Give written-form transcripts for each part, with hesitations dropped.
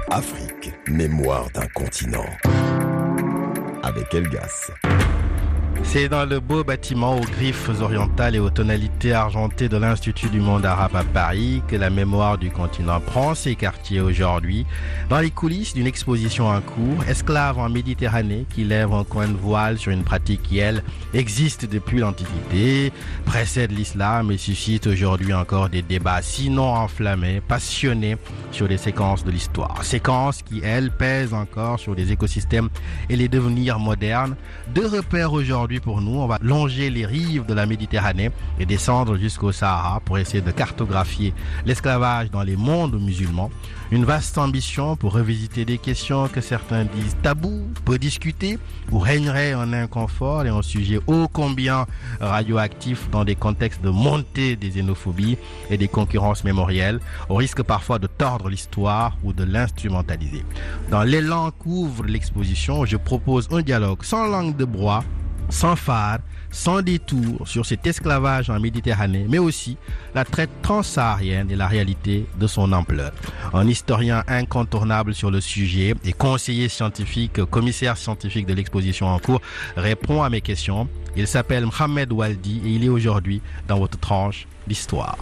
Afrique, mémoire d'un continent. Avec Elgas. C'est dans le beau bâtiment aux griffes orientales et aux tonalités argentées de l'Institut du monde arabe à Paris que la mémoire du continent prend ses quartiers aujourd'hui, dans les coulisses d'une exposition en cours, Esclaves en Méditerranée, qui lève un coin de voile sur une pratique qui, elle, existe depuis l'Antiquité, précède l'islam et suscite aujourd'hui encore des débats sinon enflammés, passionnés sur les séquences de l'histoire. Séquences qui, elles, pèsent encore sur les écosystèmes et les devenirs modernes. Deux repères aujourd'hui pour nous, on va longer les rives de la Méditerranée et descendre jusqu'au Sahara pour essayer de cartographier l'esclavage dans les mondes musulmans. Une vaste ambition pour revisiter des questions que certains disent tabous, peu discutées, où régnerait un inconfort et un sujet ô combien radioactif dans des contextes de montée des xénophobies et des concurrences mémorielles, au risque parfois de tordre l'histoire ou de l'instrumentaliser. Dans l'élan qu'ouvre l'exposition, je propose un dialogue sans langue de bois, sans phare, sans détour sur cet esclavage en Méditerranée, mais aussi la traite transsaharienne et la réalité de son ampleur. Un historien incontournable sur le sujet et conseiller scientifique, commissaire scientifique de l'exposition en cours, répond à mes questions. Il s'appelle Mohamed Waldi et il est aujourd'hui dans votre tranche d'histoire.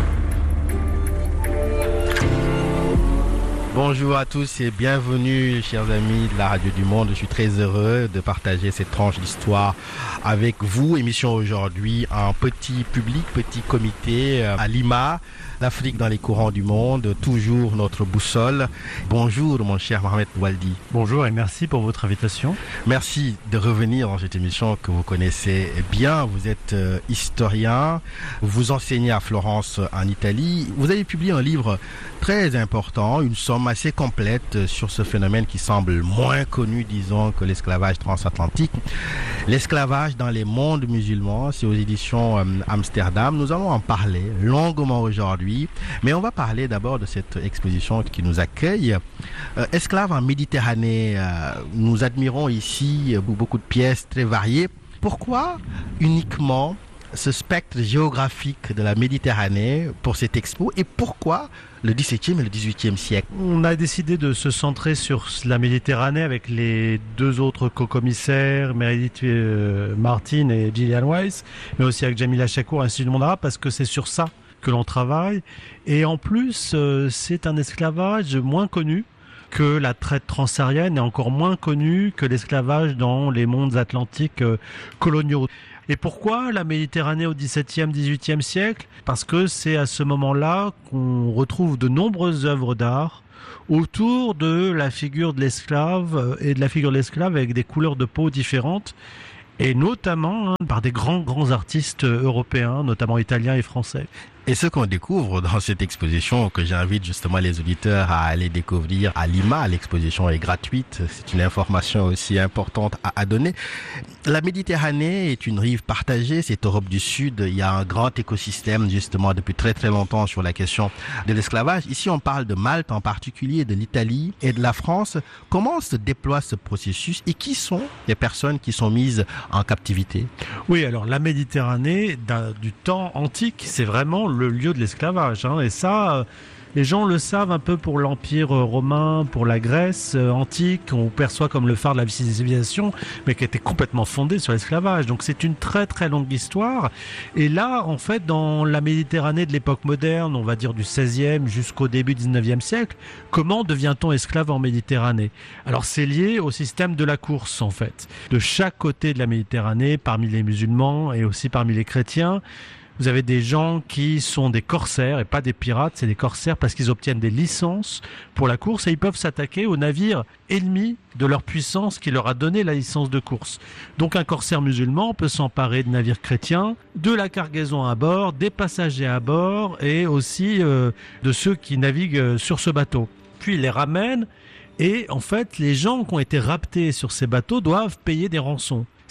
Bonjour à tous et bienvenue, chers amis de la Radio du Monde. Je suis très heureux de partager cette tranche d'histoire avec vous. Émission aujourd'hui en petit public, petit comité à Lima. L'Afrique dans les courants du monde, toujours notre boussole. Bonjour mon cher Mohamed Waldi. Bonjour et merci pour votre invitation. Merci de revenir dans cette émission que vous connaissez bien. Vous êtes historien, vous enseignez à Florence en Italie. Vous avez publié un livre très important, une somme assez complète sur ce phénomène qui semble moins connu, disons, que l'esclavage transatlantique. L'esclavage dans les mondes musulmans, c'est aux éditions Amsterdam. Nous allons en parler longuement aujourd'hui. Mais on va parler d'abord de cette exposition qui nous accueille. Esclaves en Méditerranée, nous admirons ici beaucoup de pièces très variées. Pourquoi uniquement ce spectre géographique de la Méditerranée pour cette expo et pourquoi le XVIIe et le XVIIIe siècle? On a décidé de se centrer sur la Méditerranée avec les deux autres co-commissaires, Meredith Martin et Gillian Weiss, mais aussi avec Jamila Chakour, Institut du monde arabe, parce que c'est sur ça que l'on travaille. Et en plus, c'est un esclavage moins connu que la traite transsaharienne et encore moins connu que l'esclavage dans les mondes atlantiques coloniaux. Et pourquoi la Méditerranée au XVIIe, XVIIIe siècle? Parce que c'est à ce moment-là qu'on retrouve de nombreuses œuvres d'art autour de la figure de l'esclave et de la figure de l'esclave avec des couleurs de peau différentes, et notamment par des grands artistes européens, notamment italiens et français. Et ce qu'on découvre dans cette exposition, que j'invite justement les auditeurs à aller découvrir à Lima, l'exposition est gratuite, c'est une information aussi importante à donner. La Méditerranée est une rive partagée, c'est Europe du Sud, il y a un grand écosystème justement depuis très longtemps sur la question de l'esclavage. Ici on parle de Malte en particulier, de l'Italie et de la France. Comment se déploie ce processus et qui sont les personnes qui sont mises en captivité? Oui, alors la Méditerranée du temps antique, c'est vraiment le lieu de l'esclavage, et ça, les gens le savent un peu pour l'Empire romain, pour la Grèce antique, on perçoit comme le phare de la civilisation, mais qui était complètement fondé sur l'esclavage. Donc c'est une très longue histoire. Et là, en fait, dans la Méditerranée de l'époque moderne, on va dire du XVIe jusqu'au début du XIXe siècle, comment devient-on esclave en Méditerranée? Alors c'est lié au système de la course, en fait. De chaque côté de la Méditerranée, parmi les musulmans et aussi parmi les chrétiens, vous avez des gens qui sont des corsaires et pas des pirates, c'est des corsaires parce qu'ils obtiennent des licences pour la course et ils peuvent s'attaquer aux navires ennemis de leur puissance qui leur a donné la licence de course. Donc un corsaire musulman peut s'emparer de navires chrétiens, de la cargaison à bord, des passagers à bord et aussi de ceux qui naviguent sur ce bateau. Puis il les ramène et en fait les gens qui ont été raptés sur ces bateaux doivent payer des rançons.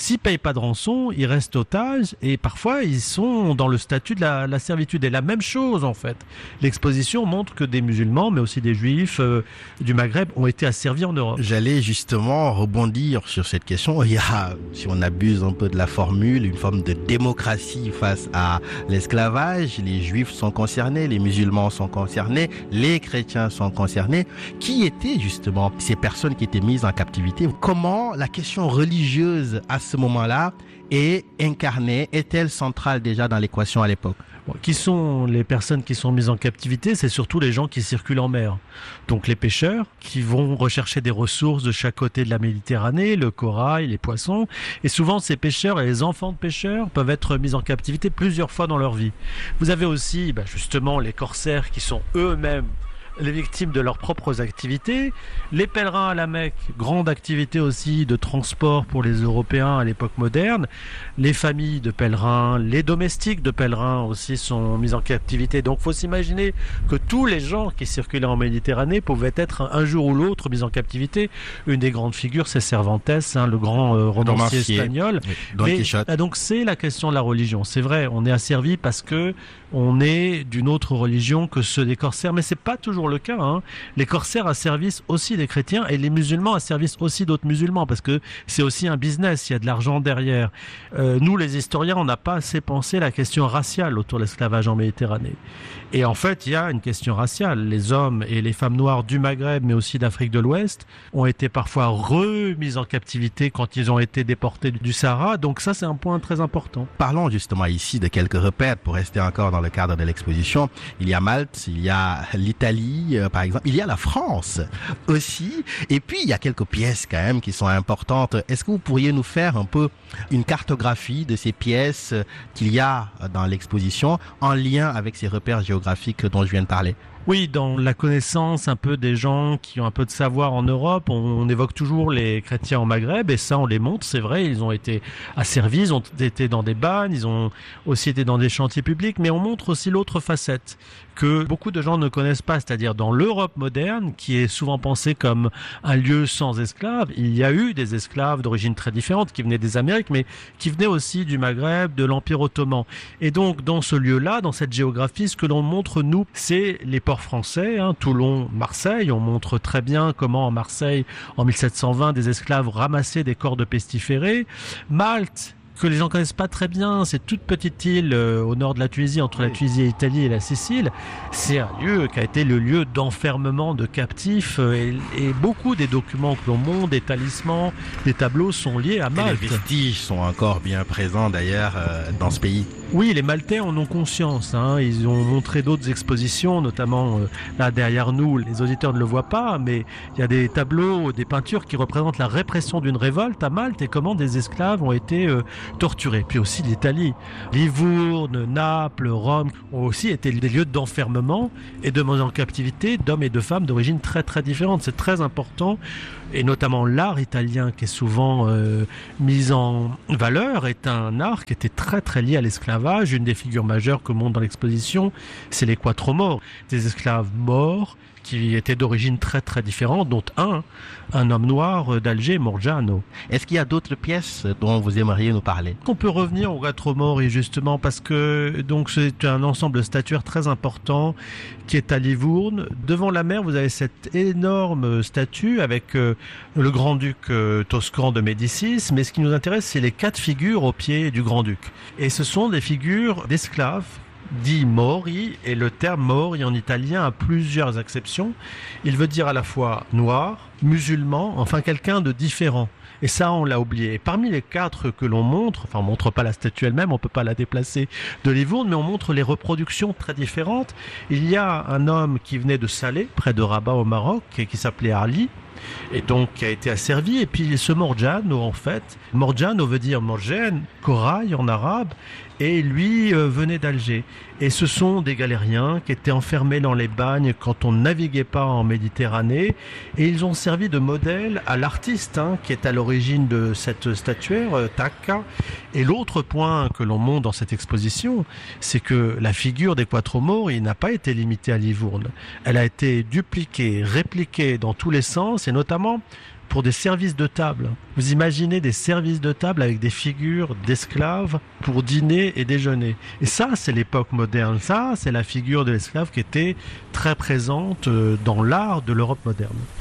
S'ils payent pas de rançon, ils restent otages et parfois ils sont dans le statut de la servitude. Et la même chose en fait. L'exposition montre que des musulmans, mais aussi des juifs du Maghreb ont été asservis en Europe. J'allais justement rebondir sur cette question. Il y a, si on abuse un peu de la formule, une forme de démocratie face à l'esclavage. Les juifs sont concernés, les musulmans sont concernés, les chrétiens sont concernés. Qui étaient justement ces personnes qui étaient mises en captivité? Comment la question religieuse à ce moment-là est incarnée, est-elle centrale déjà dans l'équation à l'époque? Qui sont les personnes qui sont mises en captivité? C'est surtout les gens qui circulent en mer. Donc les pêcheurs qui vont rechercher des ressources de chaque côté de la Méditerranée, le corail, les poissons. Et souvent ces pêcheurs et les enfants de pêcheurs peuvent être mis en captivité plusieurs fois dans leur vie. Vous avez aussi justement les corsaires qui sont eux-mêmes les victimes de leurs propres activités, les pèlerins à la Mecque, grande activité aussi de transport pour les Européens à l'époque moderne, les familles de pèlerins, les domestiques de pèlerins aussi sont mis en captivité. Donc il faut s'imaginer que tous les gens qui circulaient en Méditerranée pouvaient être un jour ou l'autre mis en captivité. Une des grandes figures, c'est Cervantes, le grand romancier espagnol. Donc c'est la question de la religion. C'est vrai, on est asservi parce que on est d'une autre religion que ceux des corsaires, mais c'est pas toujours le cas. Les corsaires asservissent aussi des chrétiens et les musulmans asservissent aussi d'autres musulmans parce que c'est aussi un business, il y a de l'argent derrière. Nous, les historiens, on n'a pas assez pensé la question raciale autour de l'esclavage en Méditerranée. Et en fait, il y a une question raciale. Les hommes et les femmes noires du Maghreb, mais aussi d'Afrique de l'Ouest, ont été parfois remis en captivité quand ils ont été déportés du Sahara. Donc ça, c'est un point très important. Parlons justement ici de quelques repères pour rester encore dans le cadre de l'exposition. Il y a Malte, il y a l'Italie, par exemple. Il y a la France aussi. Et puis, il y a quelques pièces quand même qui sont importantes. Est-ce que vous pourriez nous faire un peu une cartographie de ces pièces qu'il y a dans l'exposition en lien avec ces repères géographiques dont je viens de parler? Oui, dans la connaissance un peu des gens qui ont un peu de savoir en Europe, on évoque toujours les chrétiens au Maghreb et ça on les montre, c'est vrai, ils ont été asservis, ils ont été dans des bagnes, ils ont aussi été dans des chantiers publics, mais on montre aussi l'autre facette que beaucoup de gens ne connaissent pas, c'est-à-dire dans l'Europe moderne, qui est souvent pensée comme un lieu sans esclaves, il y a eu des esclaves d'origine très différente qui venaient des Amériques, mais qui venaient aussi du Maghreb, de l'Empire ottoman. Et donc dans ce lieu-là, dans cette géographie, ce que l'on montre nous, c'est les ports français, Toulon, Marseille. On montre très bien comment en Marseille, en 1720, des esclaves ramassaient des corps de pestiférés. Malte, que les gens connaissent pas très bien, c'est toute petite île au nord de la Tunisie, entre la Tunisie et l'Italie et la Sicile. C'est un lieu qui a été le lieu d'enfermement de captifs et beaucoup des documents que l'on montre, des talismans, des tableaux sont liés à Malte. Et les vestiges sont encore bien présents d'ailleurs dans ce pays. Oui, les Maltais en ont conscience. Ils ont montré d'autres expositions, notamment là derrière nous, les auditeurs ne le voient pas, mais il y a des tableaux, des peintures qui représentent la répression d'une révolte à Malte et comment des esclaves ont été torturés. Puis aussi l'Italie. Livourne, Naples, Rome ont aussi été des lieux d'enfermement et de mise en captivité d'hommes et de femmes d'origine très très différentes. C'est très important. Et notamment l'art italien qui est souvent mis en valeur est un art qui était très très lié à l'esclavage. Une des figures majeures que montre dans l'exposition, c'est les Quattro Morts, des esclaves morts qui étaient d'origine très très différente, dont un homme noir d'Alger, Morgiano. Est-ce qu'il y a d'autres pièces dont vous aimeriez nous parler? On peut revenir aux Quattro Morts justement parce que donc c'est un ensemble de statuaires très important qui est à Livourne. Devant la mer, vous avez cette énorme statue avec le grand-duc Toscan de Médicis, mais ce qui nous intéresse, c'est les 4 figures au pied du grand-duc. Et ce sont des figures d'esclaves dit mori, et le terme mori en italien a plusieurs acceptions. Il veut dire à la fois noir, musulman, enfin quelqu'un de différent. Et ça, on l'a oublié. Et parmi les 4 que l'on montre, enfin on montre pas la statue elle-même, on peut pas la déplacer de Livourne, mais on montre les reproductions très différentes. Il y a un homme qui venait de Salé, près de Rabat au Maroc, et qui s'appelait Ali, et donc qui a été asservi. Et puis ce Morgiano, en fait, Morgiano veut dire morgène, corail en arabe, et lui venait d'Alger. Et ce sont des galériens qui étaient enfermés dans les bagnes quand on ne naviguait pas en Méditerranée, et ils ont servi de modèle à l'artiste qui est à l'origine de cette statuaire, Tacca. Et l'autre point que l'on montre dans cette exposition, c'est que la figure des Quattro Morts, il n'a pas été limitée à Livourne. Elle a été dupliquée, répliquée dans tous les sens, et notamment pour des services de table. Vous imaginez des services de table avec des figures d'esclaves pour dîner et déjeuner. Et ça, c'est l'époque moderne. Ça, c'est la figure de l'esclave qui était très présente dans l'art de l'Europe moderne.